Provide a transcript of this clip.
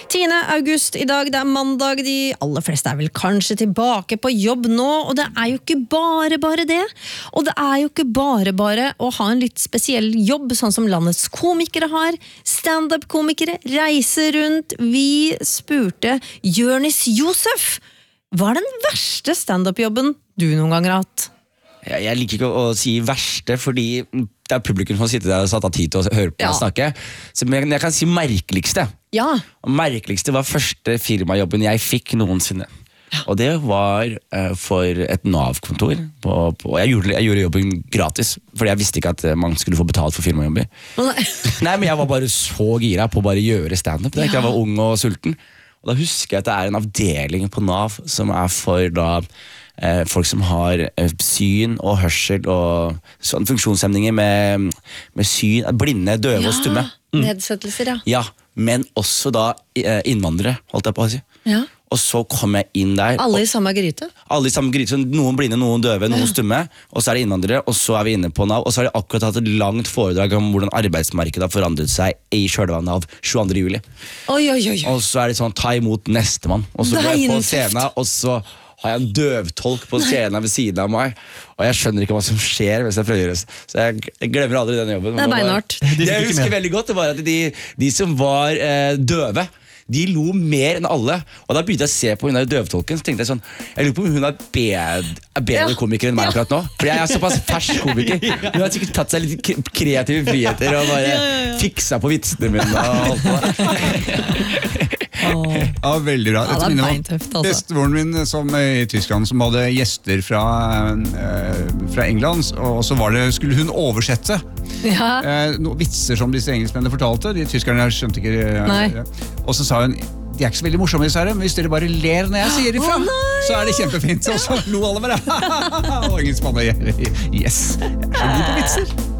10. august I dag, det mandag, de aller fleste vel kanskje tilbake på jobb nå, og det jo ikke bare det. Og det jo ikke bare å ha en litt spesiell jobb, sånn som landets komikere har. Stand-up-komikere reiser rundt. Vi spurte Jonis Josef, hva den verste stand-up-jobben du noen gang har hatt? Jeg liker ikke å si verste, fordi det publikum som sitter der og satt av tid til å høre på meg snakke. Men jeg kan si merkeligste. Ja. Og merkeligste var første firmajobben jeg fikk noensinne. Og det var for et NAV-kontor. Og jeg gjorde jobben gratis, fordi jeg visste ikke at man skulle få betalt for firmajobber. Nei, men jeg var bare så gira på å bare gjøre stand-up. Jeg var ung og sulten. Og da husker jeg at det en avdeling på NAV som for da folk som har syn og hørsel og sånne funksjonshemninger med syn, blinde, døve og stumme. Nedsettelser, Ja, men også da innvandrere, holdt jeg på å si. Ja. Og så kom jeg inn der. Alle I samme gryte? Alle I samme gryte, noen blinde, noen døve, noen stumme, og så det innvandrere, og så vi inne på NAV, og så har de akkurat hatt et langt foredrag om hvordan arbeidsmarkedet har forandret seg I kjølvannet av 22. juli. Oi. Og så det sånn, ta imot nestemann, og så går jeg på scenen, og så har jeg en døvtolk på scenen ved siden av meg, og jeg skjønner ikke hva som skjer hvis jeg prøver å gjøre det. Så jeg glemmer aldri den jobben. Det beinhardt. Det jeg husker veldig godt, det var at de som var døve, de lo mer enn alle. Og da begynte jeg å se på hun der døvtolken, så tenkte jeg sånn, jeg lurer på om hun bedre komiker enn meg akkurat nå, for jeg såpass fersk komiker. Hun har sikkert tatt seg litt kreative friheter og bare fiksa på vitsene mine og holdt på. Ja, veldig bra. Ja, det beintøft, altså. Bestemoren min som I Tyskland, som hadde gjester fra England, og så skulle hun oversette noen vitser som disse engelskmennene fortalte. De tyskerne skjønte ikke. Og så sa hun, de ikke så veldig morsomme disse her, men hvis dere bare ler når jeg sier ifra, så det kjempefint. Og så lo alle bare. Og ingen spanne, yes, jeg så god på vitser.